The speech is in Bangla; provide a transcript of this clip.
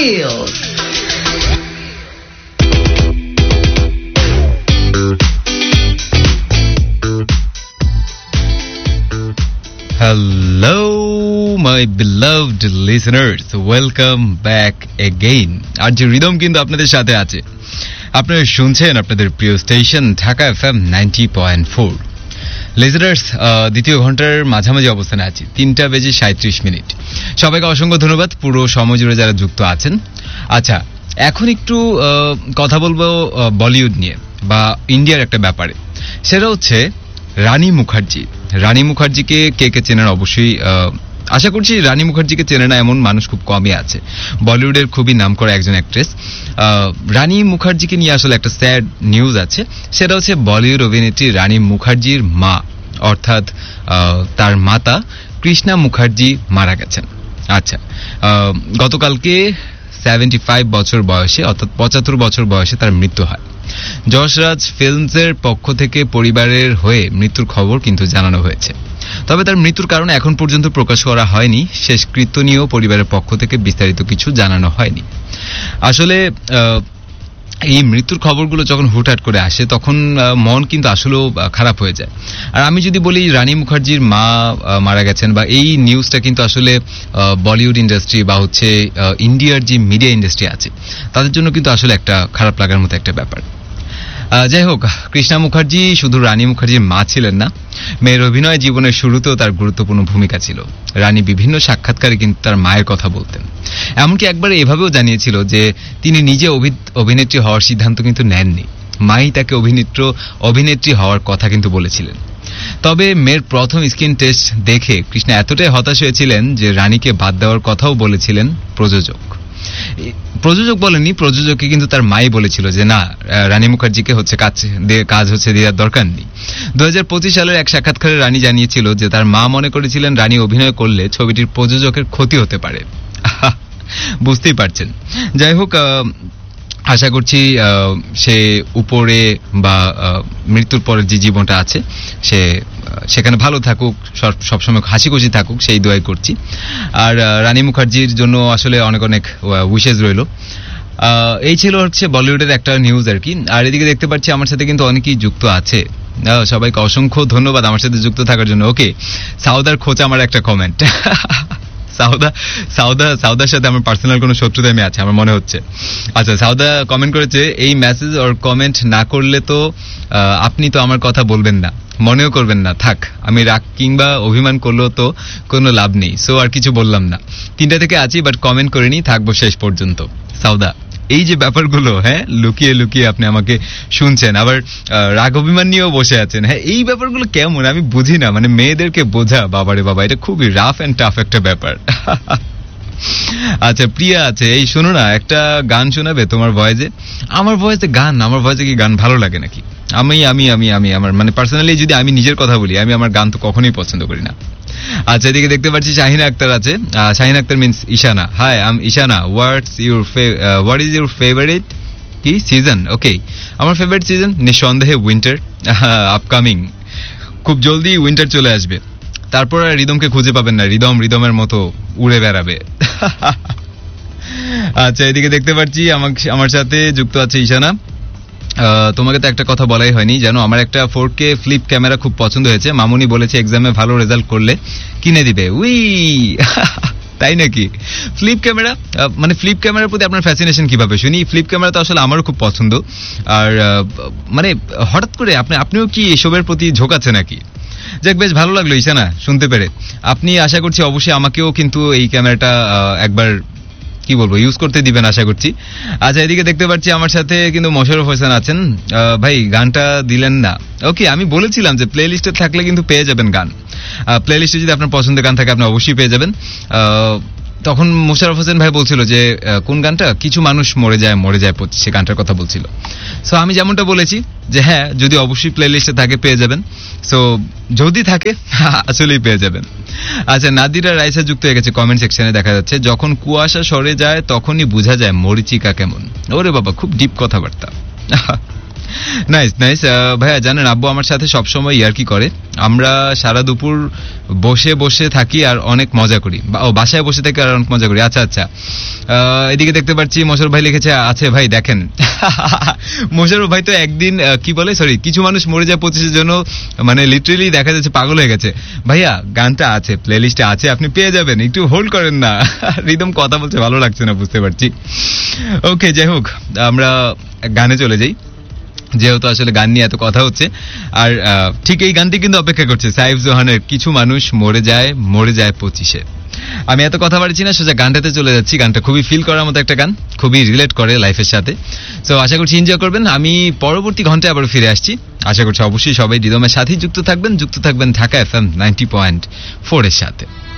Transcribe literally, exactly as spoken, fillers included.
Feels. Hello, my beloved listeners. Welcome back again. আর যে রিদম কিন্তু আপনাদের সাথে আছে, আপনারা শুনছেন আপনাদের প্রিয় station Dhaka FM ninety point four. Listeners, দ্বিতীয় ঘন্টার মাঝামাঝি অবস্থানে আছি, তিনটা বেজে সাঁত্রিশ মিনিট। সবাইকে অসংখ্য ধন্যবাদ পুরো সময় জুড়ে যারা যুক্ত আছেন। আচ্ছা, এখন একটু কথা বলবো বলিউড নিয়ে বা ইন্ডিয়ার একটা ব্যাপারে। সেটা হচ্ছে রানী মুখার্জি। রানী মুখার্জিকে কে কে চেনেন? অবশ্যই আশা করছি রানী মুখার্জিকে চেনে না এমন মানুষ খুব কমই আছে। বলিউডের খুবই নামকরা একজন অ্যাক্ট্রেস। রানী মুখার্জিকে নিয়ে আসলে একটা স্যাড নিউজ আছে। সেটা হচ্ছে বলিউড অভিনেত্রী রানী মুখার্জির মা, অর্থাৎ তার মাতা কৃষ্ণা মুখার্জি মারা গেছেন। আচ্ছা, গতকালকে সেভেন্টি ফাইভ বছর বয়সে, অর্থাৎ পঁচাত্তর বছর বয়সে তার মৃত্যু হয়। যশরাজ ফিল্মসের পক্ষ থেকে পরিবারের হয়ে মৃত্যুর খবর কিন্তু জানানো হয়েছে। তবে তার মৃত্যুর কারণে এখন পর্যন্ত প্রকাশ করা হয়নি। শেষকৃত্য নিয়েও পরিবারের পক্ষ থেকে বিস্তারিত কিছু জানানো হয়নি। আসলে এই মৃত্যুর খবরগুলো যখন হুটহাট করে আসে তখন মন কিন্তু আসলেও খারাপ হয়ে যায়। আর আমি যদি বলি রানী মুখার্জির মা মারা গেছেন, বা এই নিউজটা কিন্তু আসলে বলিউড ইন্ডাস্ট্রি বা হচ্ছে ইন্ডিয়ার যে মিডিয়া ইন্ডাস্ট্রি আছে তাদের জন্য কিন্তু আসলে একটা খারাপ লাগার মতো একটা ব্যাপার। যাই হোক, কৃষ্ণা মুখার্জি শুধু রানী মুখার্জির মা ছিলেন না, মেয়ের অভিনয় জীবনের শুরুতেও তার গুরুত্বপূর্ণ ভূমিকা ছিল। রানী বিভিন্ন সাক্ষাৎকারে কিন্তু তার মায়ের কথা বলতেন। এমনকি একবার এভাবেও জানিয়েছিল যে তিনি নিজে অভিনেত্রী হওয়ার সিদ্ধান্ত কিন্তু নেননি, মাই তাকে অভিনেত্র অভিনেত্রী হওয়ার কথা কিন্তু বলেছিলেন। তবে মেয়ের প্রথম স্ক্রিন টেস্ট দেখে কৃষ্ণা এতটাই হতাশ হয়েছিলেন যে রানীকে বাদ দেওয়ার কথাও বলেছিলেন প্রযোজক। প্রযোজক বলেননি, প্রযোজককে কিন্তু তার মাই বলেছিল যে না, রানী মুখার্জিকে হচ্ছে কাজ কাজ হচ্ছে দেওয়ার দরকার নেই। দু হাজার পঁচিশ সালের এক সাক্ষাৎকারে রানী জানিয়েছিল যে তার মা মনে করেছিলেন রানী অভিনয় করলে ছবিটির প্রযোজকের ক্ষতি হতে পারে। বুঝতেই পারছেন। যাই হোক, আশা করছি সে উপরে বা মৃত্যুর পরের যে জীবনটা আছে সে সেখানে ভালো থাকুক, সবসময় হাসি খুশি থাকুক, সেই দোয়াই করছি। আর রানী মুখার্জির জন্য আসলে অনেক অনেক উইশেস রইল। এই ছিল হচ্ছে বলিউডের একটা নিউজ আর কি। আর এদিকে দেখতে পাচ্ছি আমার সাথে কিন্তু অনেকেই যুক্ত আছে। সবাইকে অসংখ্য ধন্যবাদ আমার সাথে যুক্ত থাকার জন্য। ওকে, সাউদার খোঁজ আমার একটা কমেন্ট। সাউদা সাউদা সাউদার সাথে আমার পার্সোনাল কোনো শত্রুতা আমি আছে আমার মনে হচ্ছে। আচ্ছা, সাউদা কমেন্ট করেছে, এই মেসেজ ওর কমেন্ট না করলে তো আপনি তো আমার কথা বলবেন না, মনেও করবেন না, থাক আমি রাগ কিংবা অভিমান করলেও তো কোনো লাভ নেই, সো আর কিছু বললাম না। তিনটা থেকে আছি বাট কমেন্ট করিনি, থাকবো শেষ পর্যন্ত। সাউদা, এই যে ব্যাপারগুলো, হ্যাঁ লুকিয়ে লুকিয়ে আপনি আমাকে শুনছেন, আবার রাগ অভিমান নিয়েও বসে আছেন, হ্যাঁ এই ব্যাপারগুলো কেমন আমি বুঝি না। মানে মেয়েদেরকে বোঝা, বাবারে বাবা, এটা খুবই রাফ অ্যান্ড টাফ একটা ব্যাপার। আচ্ছা, প্রিয়া আছে, এই শোনো না, একটা গান শোনাবে তোমার ভয়েসে? আমার ভয়েসে গান? আমার ভয়েসে কি গান ভালো লাগে নাকি? আমি আমি আমি আমি আমার মানে পার্সোনালি যদি আমি নিজের কথা বলি, আমি আমার গান তো কখনোই পছন্দ করি না। আচ্ছা, এদিকে দেখতে পাচ্ছি শাহিনা আক্তার আছে। Shahina Akter means Ishana. High, I am Ishana. What's your what is your favourite কি সিজন? ওকে, আমার ফেভারিট সিজন নিঃসন্দেহে উইন্টার। আপকামিং খুব জলদি উইন্টার চলে আসবে, তারপর আর রিদমকে খুঁজে পাবেন না, রিদম রিদমের মতো উড়ে বেড়াবে। আচ্ছা, এদিকে দেখতে পাচ্ছি আমার সাথে যুক্ত আছে ঈশানা। তোমাকে তো একটা কথা বলাই হয়নি জানো, আমার একটা ফোর কে ফ্লিপ ক্যামেরা খুব পছন্দ হয়েছে। মামুনি বলেছে এক্সামে ভালো রেজাল্ট করলে কিনে দিবে। উই, তাই নাকি? ফ্লিপ ক্যামেরা, মানে ফ্লিপ ক্যামেরার প্রতি আপনার ফ্যাসিনেশন কিভাবে শুনি? ফ্লিপ ক্যামেরা তো আসলে আমারও খুব পছন্দ। আর মানে হঠাৎ করে আপনি আপনিও কি এসবের প্রতি ঝোঁকাচ্ছে নাকি? যাক, বেশ ভালো লাগলো ঈশানা শুনতে পেরে। আপনি আশা করছি অবশ্যই আমাকেও কিন্তু এই ক্যামেরাটা একবার কি বলবো ইউজ করতে দিবেন আশা করছি। আচ্ছা, এদিকে দেখতে পাচ্ছি আমার সাথে কিন্তু মোশাররফ হোসেন আছেন। ভাই গানটা দিলেন না। ওকে, আমি বলেছিলাম যে প্লে লিস্টে থাকলে কিন্তু পেয়ে যাবেন গান। প্লে লিস্টে যদি আপনার পছন্দের গান থাকে আপনি অবশ্যই পেয়ে যাবেন। তখন মোশাররফ হোসেন ভাই বলছিল যে কোন গানটা, কিছু মানুষ মরে যায় মরে যায় সে গানটার কথা বলছিল। সো আমি যেমনটা বলেছি যে হ্যাঁ, যদি অবশ্যই প্লে লিস্টে থাকে পেয়ে যাবেন। সো যদি থাকে আসলেই পেয়ে যাবেন। আচ্ছা, নাদিরা রাইসা যুক্ত হয়ে গেছে কমেন্ট সেকশনে, দেখা যাচ্ছে যখন কুয়াশা সরে যায় তখনই বোঝা যায় মরিচিকা কেমন। ওরে বাবা, খুব ডিপ কথাবার্তা। নাইস নাইস ভাইয়া, জানেন আব্বু আমার সাথে সবসময় ইয়ার্কি করে। আমরা সারা দুপুর বসে বসে থাকি আর অনেক মজা করি, ও বাসায় বসে থাকি আর অনেক মজা করি। আচ্ছা আচ্ছা, এদিকে দেখতে পাচ্ছি মোশাররফ ভাই লিখেছে আছে ভাই দেখেন। মোশাররফ ভাই তো একদিন কি বলে সরি কিছু মানুষ মরে যায় পঁচিশের জন্য, মানে লিটারেলি দেখা যাচ্ছে পাগল হয়ে গেছে। ভাইয়া গানটা আছে, প্লে লিস্টে আছে, আপনি পেয়ে যাবেন, একটু হোল্ড করেন না। রিদম কথা বলছে ভালো লাগছে না, বুঝতে পারছি। ওকে, যাই হোক আমরা গানে চলে যাই, যেহেতু আসলে গান নিয়ে এত কথা হচ্ছে। আর ঠিক এই গানটি কিন্তু অপেক্ষা করছে সাইফ জোহানের কিছু মানুষ মরে যায় মরে যায় পঁচিশে। আমি এত কথা বাড়ছি না, সোজা গানটাতে চলে যাচ্ছি। গানটা খুবই ফিল করার মতো একটা গান, খুবই রিলেট করে লাইফের সাথে। সো আশা করছি এনজয় করবেন। আমি পরবর্তী ঘন্টায় আবার ফিরে আসছি। আশা করছি অবশ্যই সবাই রিদমের সাথেই যুক্ত থাকবেন, যুক্ত থাকবেন Dhaka FM ninety point four এর সাথে।